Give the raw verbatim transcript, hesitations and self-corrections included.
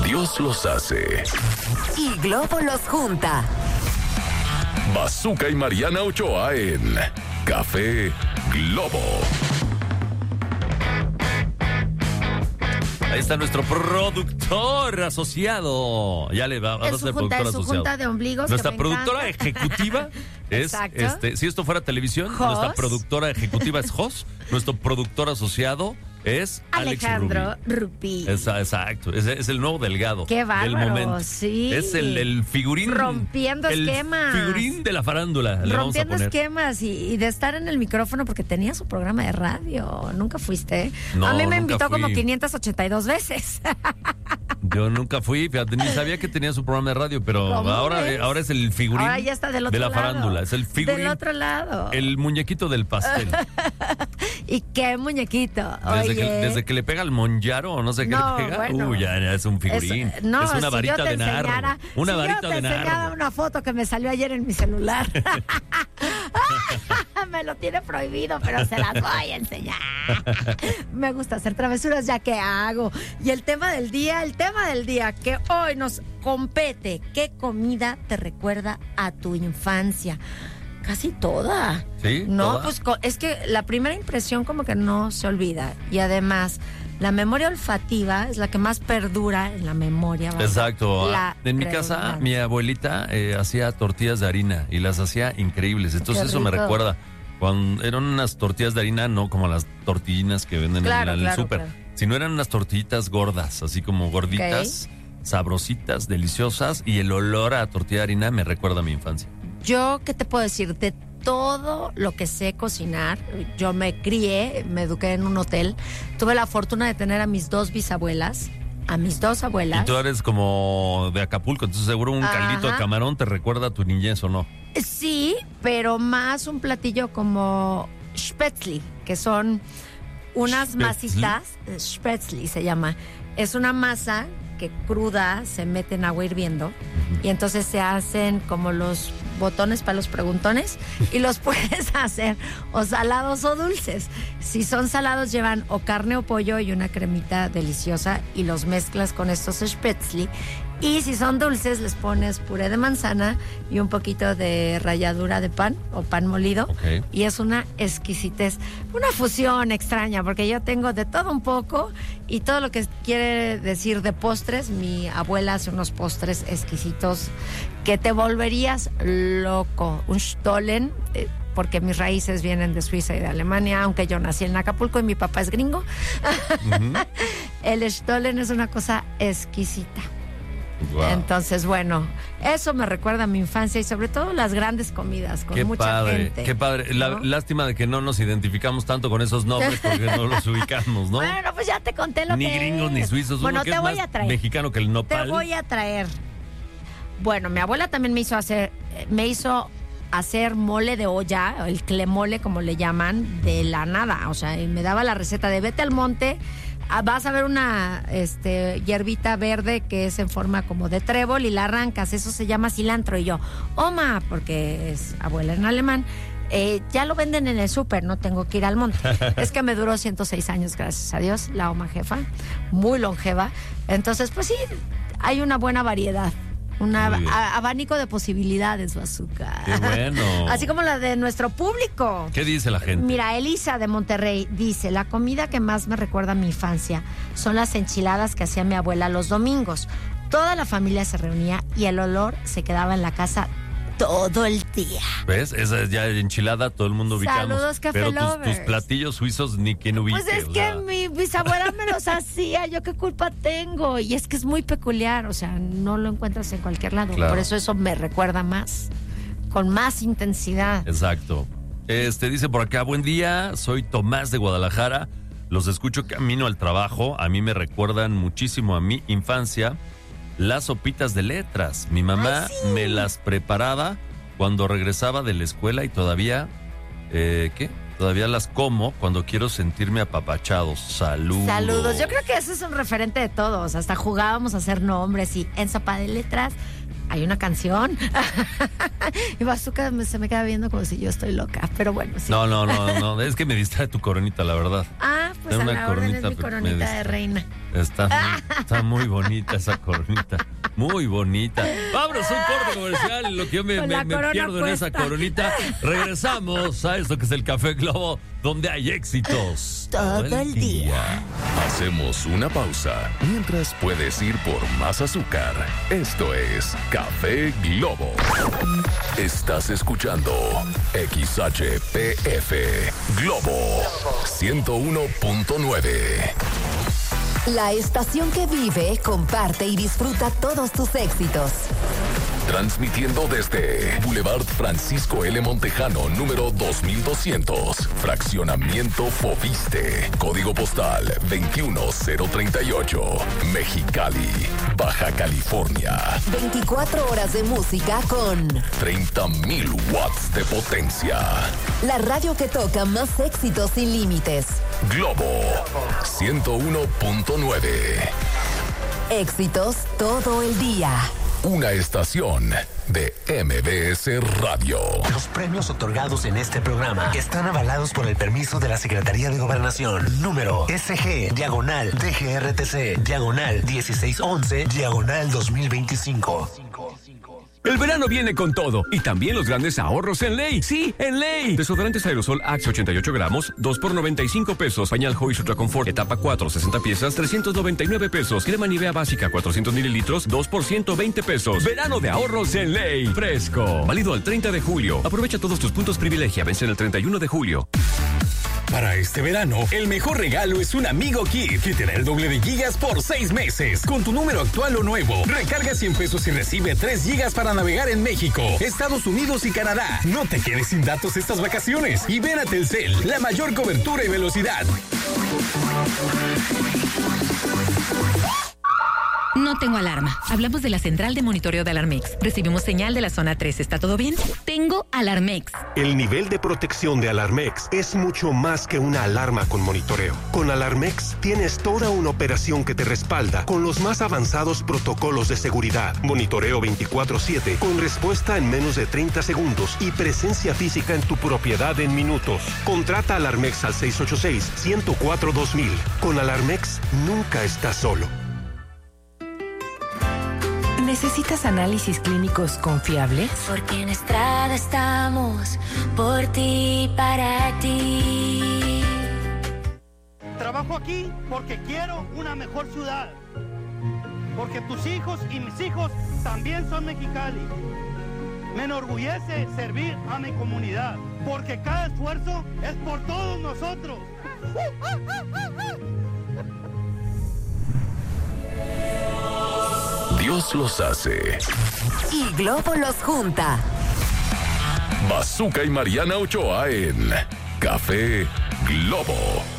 Dios los hace y Globo los junta. Bazooka y Mariana Ochoa en Café Globo. Ahí está nuestro productor asociado. Ya le va, va a ser junta, productor su asociado. Junta de ombligos. Nuestra productora ejecutiva es, este, si esto fuera televisión, Jos. nuestra productora ejecutiva es Jos. Nuestro productor asociado es Alejandro Alex Rubí. Rupí. Esa, exacto, es, es el nuevo Delgado. Qué bárbaro, del momento. sí. Es el, el figurín. Rompiendo el esquemas. Figurín de la farándula. Le vamos a Rompiendo poner. esquemas y, y de estar en el micrófono porque tenía su programa de radio. ¿Nunca fuiste? No, a mí me nunca invitó fui. como quinientas ochenta y dos veces. Yo nunca fui, fíjate, ni sabía que tenía su programa de radio, pero ¿Cómo ahora, ves? ahora es el figurín Ahora ya está del otro de la lado. farándula. Es el figurín. Del otro lado. El muñequito del pastel. ¿Y qué muñequito? Desde que, Oye. desde que le pega al monjaro o no sé qué No, le pega, bueno. uy, ya, ya es un figurín. Es, no, es una si varita yo te de nardo. enseñara- Una si varita yo te de enseñara nardo. una foto que me salió ayer en mi celular. Me lo tiene prohibido, pero se las voy a enseñar. Me gusta hacer travesuras, ya que hago. Y el tema del día, el tema del día que hoy nos compete. ¿Qué comida te recuerda a tu infancia? Casi toda. ¿Sí? No, ¿Toda? pues co- es que la primera impresión como que no se olvida. Y además, la memoria olfativa es la que más perdura en la memoria. ¿verdad? Exacto. La En mi casa, redundancia. mi abuelita eh, hacía tortillas de harina y las hacía increíbles. Entonces Qué eso me rico. recuerda. Cuando eran unas tortillas de harina, no como las tortillinas que venden Claro, en el claro, súper, claro. sino eran unas tortillitas gordas, así como gorditas, sabrositas, deliciosas, y el olor a tortilla de harina me recuerda a mi infancia. Yo, ¿qué te puedo decir? De todo lo que sé cocinar, yo me crié, me eduqué en un hotel, tuve la fortuna de tener a mis dos bisabuelas, a mis dos abuelas. Y tú eres como de Acapulco, entonces seguro un Ajá. caldito de camarón te recuerda a tu niñez, ¿o no? Sí, pero más un platillo como spätzle, que son unas ¿Spätzle? masitas, eh, spätzle se llama. Es una masa que cruda se mete en agua hirviendo y entonces se hacen como los botones para los preguntones y los puedes hacer o salados o dulces. Si son salados llevan o carne o pollo y una cremita deliciosa y los mezclas con estos spätzle. Y si son dulces, les pones puré de manzana y un poquito de ralladura de pan o pan molido. Ok. Y es una exquisitez, una fusión extraña, porque yo tengo de todo un poco y todo lo que quiere decir de postres. Mi abuela hace unos postres exquisitos que te volverías loco. Un Stollen, eh, porque mis raíces vienen de Suiza y de Alemania, aunque yo nací en Acapulco y mi papá es gringo. El Stollen es una cosa exquisita. Wow. Entonces, bueno, eso me recuerda a mi infancia y sobre todo las grandes comidas con Qué mucha padre, gente. qué padre. La, ¿no? Lástima de que no nos identificamos tanto con esos nombres porque no los ubicamos, ¿no? Bueno, pues ya te conté lo Ni que gringos es. ni suizos. Bueno, uno que te es voy más a traer. mexicano que el Te nopal. voy a traer. Bueno, mi abuela también me hizo hacer, me hizo hacer mole de olla, el clemole como le llaman, de la nada. O sea, y me daba la receta de vete al monte. Ah, vas a ver una este, hierbita verde que es en forma como de trébol y la arrancas, eso se llama cilantro. Y yo, oma, porque es abuela en alemán, eh, ya lo venden en el súper, no tengo que ir al monte. Es que me duró ciento seis años, gracias a Dios, la oma jefa, muy longeva. Entonces, pues sí, hay una buena variedad. Un Muy bien. abanico de posibilidades, Bazooka. Qué bueno. Así como la de nuestro público. ¿Qué dice la gente? Mira, Elisa de Monterrey dice, la comida que más me recuerda a mi infancia son las enchiladas que hacía mi abuela los domingos. Toda la familia se reunía y el olor se quedaba en la casa todo el día. ¿Ves? Esa es ya enchilada, todo el mundo ubicamos. Saludos, Café Pero tus, Lovers. tus platillos suizos ni quien ubique. Pues es o que sea. mi bisabuela me los hacía, yo qué culpa tengo. Y es que es muy peculiar, o sea, no lo encuentras en cualquier lado. Claro. Por eso eso me recuerda más, con más intensidad. Exacto. Este dice por acá, buen día, soy Tomás de Guadalajara. Los escucho camino al trabajo. A mí me recuerdan muchísimo a mi infancia las sopitas de letras. Mi mamá Ay, sí. me las preparaba cuando regresaba de la escuela y todavía, eh, ¿qué? Todavía las como cuando quiero sentirme apapachado. Saludos. Saludos. Yo creo que eso es un referente de todos. Hasta jugábamos a hacer nombres y en sopa de letras hay una canción. Y Bazooka me- se me queda viendo como si yo estoy loca. Pero bueno, sí. No, no, no, no. Es que me distrae tu coronita, la verdad. Ah, Pues de a una la orden es coronita. mi me coronita dis- de reina. Está muy, está muy bonita esa coronita. Muy bonita. Vámonos a un corte comercial. Lo que yo me, Con me- la me corona pierdo en esa puesta. coronita. Regresamos a esto que es el Café Globo, donde hay éxitos Todo el día. Hacemos una pausa mientras puedes ir por más azúcar. Esto es Café Globo. Estás escuchando X H P F Globo ciento uno punto nueve. La estación que vive, comparte y disfruta todos tus éxitos. Transmitiendo desde Boulevard Francisco L. Montejano, número dos mil doscientos. Fraccionamiento Foviste. Código postal veintiuno cero treinta y ocho. Mexicali, Baja California. veinticuatro horas de música con treinta mil watts de potencia. la radio que toca más éxitos sin límites. Globo ciento uno punto nueve. Éxitos todo el día. Una estación de M B S Radio. Los premios otorgados en este programa están avalados por el permiso de la Secretaría de Gobernación. Número S G, diagonal, D G R T C, diagonal dieciséis once, diagonal dos mil veinticinco. El verano viene con todo y también los grandes ahorros en Ley. Sí, en Ley. Desodorantes aerosol Axe ochenta y ocho gramos, dos por noventa y cinco pesos. Pañal Hoy Ultra Confort etapa cuatro, sesenta piezas, trescientos noventa y nueve pesos. Crema Nivea básica cuatrocientos mililitros, dos por ciento veinte pesos. Verano de ahorros en Ley. Fresco. Válido al treinta de julio. Aprovecha todos tus puntos privilegia. Vencen el treinta y uno de julio. Para este verano, el mejor regalo es un Amigo Kit, que te da el doble de gigas por seis meses. Con tu número actual o nuevo, recarga cien pesos y recibe tres gigas para navegar en México, Estados Unidos y Canadá. No te quedes sin datos estas vacaciones y ven a Telcel, la mayor cobertura y velocidad. No tengo alarma. Hablamos de la central de monitoreo de Alarmex. Recibimos señal de la zona tres. ¿Está todo bien? Tengo Alarmex. El nivel de protección de Alarmex es mucho más que una alarma con monitoreo. Con Alarmex tienes toda una operación que te respalda con los más avanzados protocolos de seguridad, monitoreo veinticuatro siete con respuesta en menos de treinta segundos y presencia física en tu propiedad en minutos. Contrata Alarmex al seis ocho seis, uno cero cuatro, dos mil. Con Alarmex nunca estás solo. ¿Necesitas análisis clínicos confiables? Porque en Estrada estamos por ti, para ti. Trabajo aquí porque quiero una mejor ciudad. Porque tus hijos y mis hijos también son Mexicali. Me enorgullece servir a mi comunidad. Porque cada esfuerzo es por todos nosotros. Dios los hace. Y Globo los junta. Bazooka y Mariana Ochoa en Café Globo.